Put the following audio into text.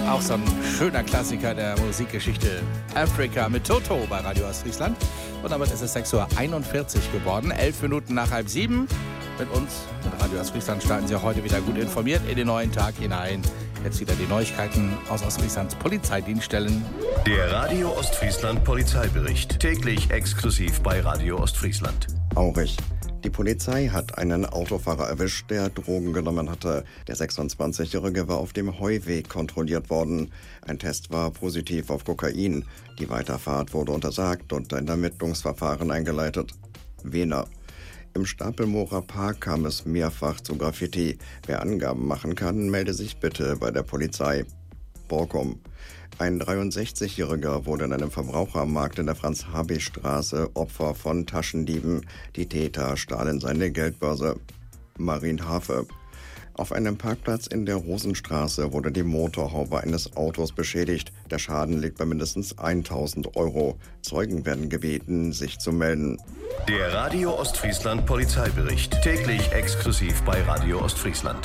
Auch so ein schöner Klassiker der Musikgeschichte. Africa mit Toto bei Radio Ostfriesland. Und damit ist es 6:41 Uhr geworden, 11 Minuten nach 6:30. Mit uns, mit Radio Ostfriesland, starten Sie auch heute wieder gut informiert in den neuen Tag hinein. Jetzt wieder die Neuigkeiten aus Ostfrieslands Polizeidienststellen. Der Radio Ostfriesland Polizeibericht. Täglich exklusiv bei Radio Ostfriesland. Aurich. Die Polizei hat einen Autofahrer erwischt, der Drogen genommen hatte. Der 26-Jährige war auf dem Heuweg kontrolliert worden. Ein Test war positiv auf Kokain. Die Weiterfahrt wurde untersagt und ein Ermittlungsverfahren eingeleitet. Wiener. Im Stapelmorer Park kam es mehrfach zu Graffiti. Wer Angaben machen kann, melde sich bitte bei der Polizei. Borkum. Ein 63-Jähriger wurde in einem Verbrauchermarkt in der Franz-Habich-Straße Opfer von Taschendieben. Die Täter stahlen seine Geldbörse. Marienhafe. Auf einem Parkplatz in der Rosenstraße wurde die Motorhaube eines Autos beschädigt. Der Schaden liegt bei mindestens 1.000 €. Zeugen werden gebeten, sich zu melden. Der Radio Ostfriesland Polizeibericht. Täglich exklusiv bei Radio Ostfriesland.